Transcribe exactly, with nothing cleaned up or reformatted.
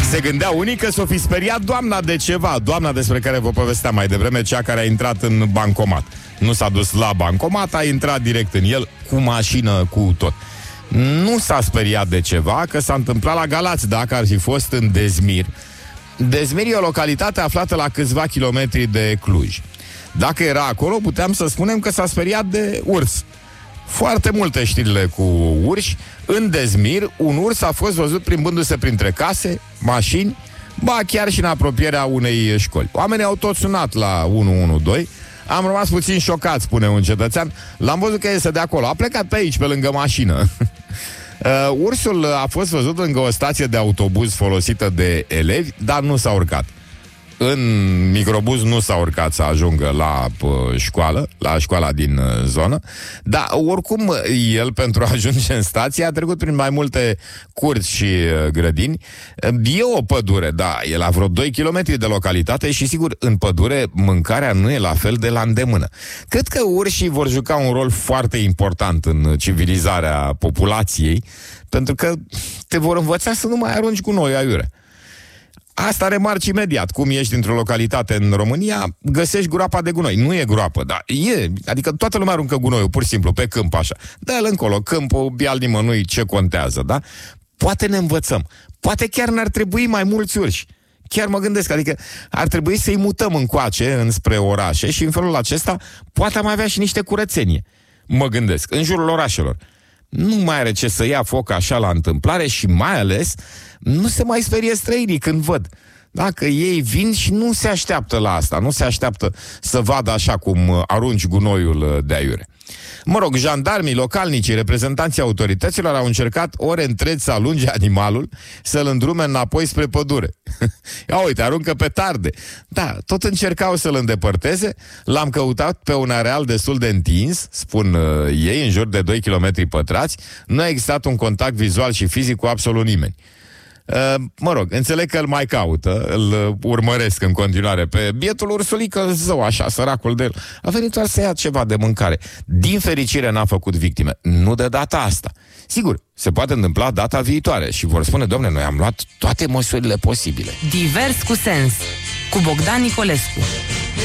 Se gândea unii că s-o fi speriat doamna de ceva, doamna despre care vă povesteam mai devreme, cea care a intrat în bancomat. Nu s-a dus la bancomat, a intrat direct în el, cu mașină, cu tot. Nu s-a speriat de ceva, că s-a întâmplat la Galați, dacă ar fi fost în Dezmir. Dezmir e o localitate aflată la câțiva kilometri de Cluj. Dacă era acolo, puteam să spunem că s-a speriat de urs. Foarte multe știrile cu urși. În Dezmir, un urs a fost văzut plimbându-se printre case, mașini, ba chiar și în apropierea unei școli. Oamenii au tot sunat la unu unu doi. Am rămas puțin șocat, spune un cetățean. L-am văzut că iese de acolo. A plecat pe aici, pe lângă mașină. uh, Ursul a fost văzut lângă o stație de autobuz folosită de elevi, dar nu s-a urcat. În microbuz nu s-a urcat să ajungă la uh, școală, la școala din uh, zonă, dar oricum el, pentru a ajunge în stație, a trecut prin mai multe curți și uh, grădini. E o pădure, da, e la vreo doi kilometri de localitate și sigur, în pădure mâncarea nu e la fel de la îndemână. Cred că urșii vor juca un rol foarte important în civilizarea populației, pentru că te vor învăța să nu mai arunci gunoi aiurea. Asta remarci imediat. Cum ești într-o localitate în România, găsești groapa de gunoi. Nu e groapă, dar e. Adică toată lumea aruncă gunoiul, pur și simplu, pe câmp, așa. Dă-l încolo, câmpul, bial nimănui, ce contează, da? Poate ne învățăm. Poate chiar ne-ar trebui mai mulți urși. Chiar mă gândesc, adică ar trebui să-i mutăm încoace, înspre orașe, și în felul acesta poate am avea și niște curățenie. Mă gândesc, în jurul orașelor. Nu mai are ce să ia foc așa la întâmplare și mai ales nu se mai sperie străinii când văd. Dacă ei vin și nu se așteaptă la asta, nu se așteaptă să vadă așa cum arunci gunoiul de aiure. Mă rog, jandarmii, localnicii, reprezentanții autorităților au încercat ore întregi să alunge animalul, să-l îndrume înapoi spre pădure. Ia uite, aruncă petarde. Da, tot încercau să-l îndepărteze. L-am căutat pe un areal destul de întins, spun uh, ei, în jur de doi kilometri pătrați. Nu a existat un contact vizual și fizic cu absolut nimeni. Uh, mă rog, înțeleg că îl mai caută, îl urmăresc în continuare pe bietul ursulică, zău, așa, săracul de el. A venit doar să ia ceva de mâncare. Din fericire n-a făcut victime. Nu de data asta. Sigur, se poate întâmpla data viitoare și vor spune, domne, noi am luat toate măsurile posibile. Divers cu sens, cu Bogdan Nicolescu.